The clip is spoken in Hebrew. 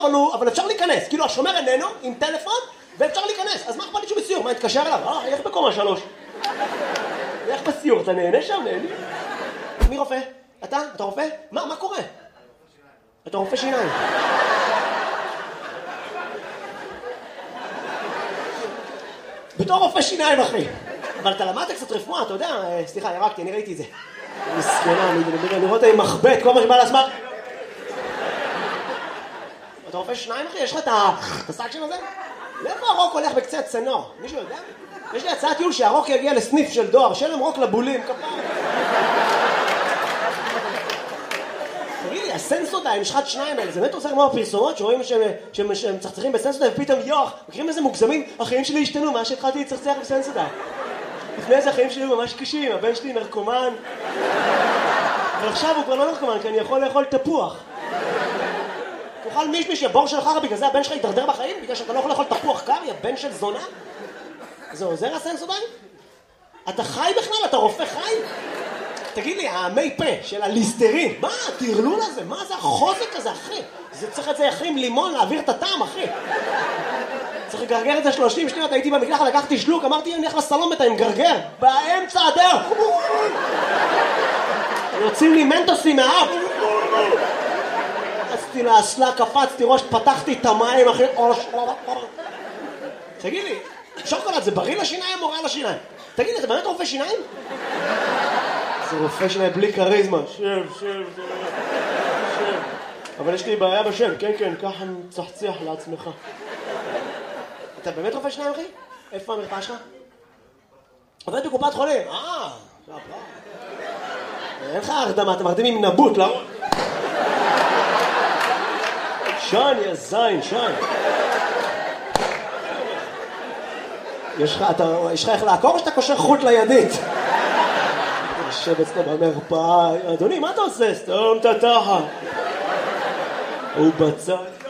אבל אפשר להיכנס, כאילו השומר איננו עם טלפון ואפשר להיכנס, אז מה אכפת לי שהוא בסיור? מה, נתקשר אליו? איך בקומה 3? איך בסיור? אתה נהנה שם? נהנה? מי רופא? אתה? אתה רופא? מה קורה? אתה רופא שיניים. בתור רופא שיניים, אחי. אבל אתה למדת קצת רפואה, אתה יודע? סליחה, ירקתי, אני ראיתי את זה. מסכנה, אני רואה אותה עם מחבט, כל מה שבא לעצמה. אתה רופא שניים, אחי? יש לך את הסאקשן הזה? לאיפה הרוק הולך בקצה הצנור? מישהו יודע? יש לי הצעת טיול שהרוק יגיע לסניף של דואר, שאין להם רוק לבולים, כפר. תגיד לי, הסנסודיים, יש לך את שניים האלה, זה באמת עושה כמו הפרסומות שרואים שהם מצחצחים בסנסודיים ופתאום יוח, מכירים איזה מוגזמים? החיים שלי השתנו, מה שהתחלתי לצחצח בסנסודיים. לפני זה החיים שלי ממש קשים, הבן שלי נרקומן. אבל עכשיו הוא כבר לא נרקומן, כי אני יכול לאכול תפוח. תאכל מישמיש, הבור שלך, בגלל זה הבן שלך ידרדר בחיים? בגלל שאתה לא יכול לאכול תפוח קר, יא בן של זונה? זה עוזר הסנסודיים? אתה חי בכלל? אתה רופא חי? תגיד לי, המי פה של הליסטרין, מה התרלול הזה? מה זה החוזק הזה, אחי? זה צריך את זה אחי עם לימון להעביר את הטעם, אחי. צריך לגרגר את זה 30 שניות, הייתי במקלחת, לקחתי שלוק, אמרתי, אני הולך לסלון אתה עם גרגר, באמצע הדרך. יוצאים לי מנטוסים מהאף. קפצתי לאסלה, קפצתי ראש, פתחתי את המים, אחי. תגיד לי, שוקולד זה בריא לשיניים או רע לשיניים? תגיד לי, אתה באמת רופא שיניים? זה רופא שיניים בלי קריזמה. שב. אבל יש לי בעיה בשם, כן, ככה מצחצח לעצמך. אתה באמת רופא שיניים, אחי? איפה המרפאה שלך? עובד בקופת חולים. אין לך הרדמה, אתה מרדים עם נבוט, לא? שן, יא זין, שן. יש לך איך לעקור או שאתה קושר חוט לידית? יושב אצלו במרפאה, אדוני, מה אתה עושה? סתום את התחת. הוא בצד.